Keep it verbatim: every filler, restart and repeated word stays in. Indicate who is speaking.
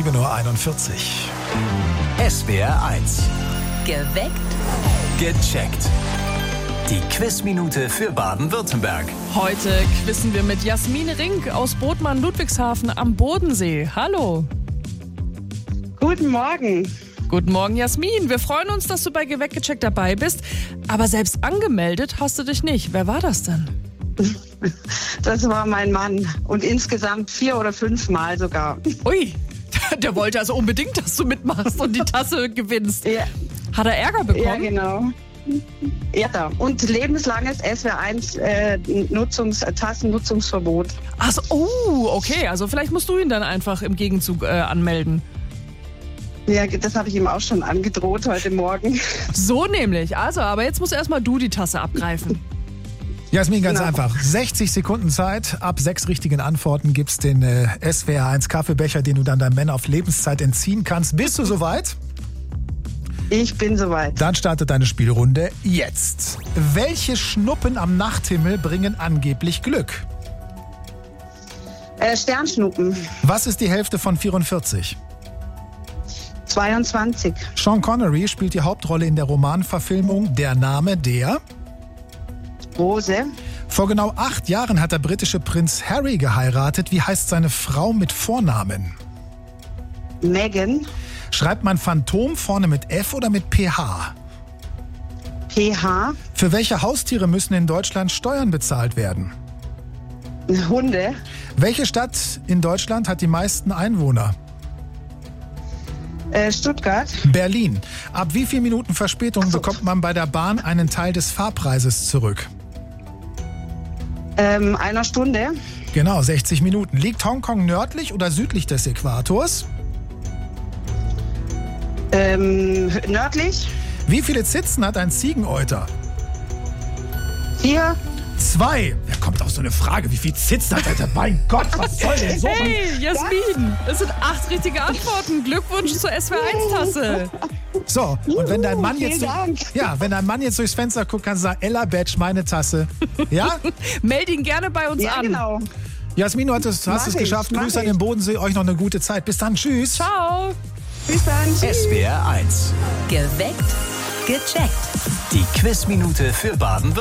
Speaker 1: sieben Uhr einundvierzig.
Speaker 2: S W R eins.
Speaker 3: Geweckt.
Speaker 2: Gecheckt. Die Quizminute für Baden-Württemberg.
Speaker 4: Heute quizzen wir mit Jasmin Rink aus Bodmann-Ludwigshafen am Bodensee. Hallo.
Speaker 5: Guten Morgen.
Speaker 4: Guten Morgen, Jasmin. Wir freuen uns, dass du bei Geweckt gecheckt dabei bist. Aber selbst angemeldet hast du dich nicht. Wer war das denn?
Speaker 5: Das war mein Mann. Und insgesamt vier oder fünf Mal sogar.
Speaker 4: Ui, der wollte also unbedingt, dass du mitmachst und die Tasse gewinnst.
Speaker 5: Ja.
Speaker 4: Hat er Ärger
Speaker 5: Ja,
Speaker 4: bekommen?
Speaker 5: genau. Ja, und lebenslanges S W R eins äh, Nutzungs, Tassennutzungsverbot.
Speaker 4: Ach so, oh, okay. Also vielleicht musst du ihn dann einfach im Gegenzug äh, anmelden.
Speaker 5: Ja, das habe ich ihm auch schon angedroht heute Morgen.
Speaker 4: So nämlich. Also, aber jetzt musst erstmal du die Tasse abgreifen.
Speaker 1: Jasmin, ganz
Speaker 5: Genau.
Speaker 1: einfach. sechzig Sekunden Zeit. Ab sechs richtigen Antworten gibt's den äh, S W R eins Kaffeebecher, den du dann deinem Männer auf Lebenszeit entziehen kannst. Bist du soweit?
Speaker 5: Ich bin soweit.
Speaker 1: Dann startet deine Spielrunde jetzt. Welche Schnuppen am Nachthimmel bringen angeblich Glück?
Speaker 5: Äh, Sternschnuppen,
Speaker 1: Was ist die Hälfte von vierundvierzig?
Speaker 5: zweiundzwanzig.
Speaker 1: Sean Connery spielt die Hauptrolle in der Romanverfilmung Der Name der...
Speaker 5: Rose,
Speaker 1: Vor genau acht Jahren hat der britische Prinz Harry geheiratet. Wie heißt seine Frau mit Vornamen?
Speaker 5: Megan,
Speaker 1: Schreibt man Phantom vorne mit F oder mit P H?
Speaker 5: P H,
Speaker 1: Für welche Haustiere müssen in Deutschland Steuern bezahlt werden?
Speaker 5: Hunde,
Speaker 1: Welche Stadt in Deutschland hat die meisten Einwohner?
Speaker 5: äh, Stuttgart,
Speaker 1: Berlin. Ab wie viel Minuten Verspätung bekommt man bei der Bahn einen Teil des Fahrpreises zurück?
Speaker 5: ähm, einer Stunde,
Speaker 1: Genau, sechzig Minuten. Liegt Hongkong nördlich oder südlich des Äquators?
Speaker 5: ähm, nördlich,
Speaker 1: Wie viele Zitzen hat ein Ziegeneuter?
Speaker 5: vier,
Speaker 1: Zwei. Wer kommt auf so eine Frage? Wie viel Zitzen hat er? Mein Gott, was soll denn so?
Speaker 4: Hey, Jasmin, das sind acht richtige Antworten. Glückwunsch zur S W R eins Tasse.
Speaker 1: So, und wenn dein Mann
Speaker 5: Vielen
Speaker 1: jetzt...
Speaker 5: Dank.
Speaker 1: Ja, wenn dein Mann jetzt durchs Fenster guckt, kannst du sagen, Ella Badge, meine Tasse. Ja?
Speaker 4: Meld ihn gerne bei uns
Speaker 5: ja
Speaker 4: an.
Speaker 5: genau.
Speaker 1: Jasmin, du hast es, hast
Speaker 5: Mach
Speaker 1: es
Speaker 5: ich,
Speaker 1: geschafft.
Speaker 5: mach
Speaker 1: Grüße an
Speaker 5: ich.
Speaker 1: den Bodensee. Euch noch eine gute Zeit. Bis dann. Tschüss.
Speaker 4: Ciao.
Speaker 5: Bis dann. Tschüss.
Speaker 2: S W R eins.
Speaker 3: Geweckt. Gecheckt.
Speaker 2: Die Quizminute für Baden-Württemberg.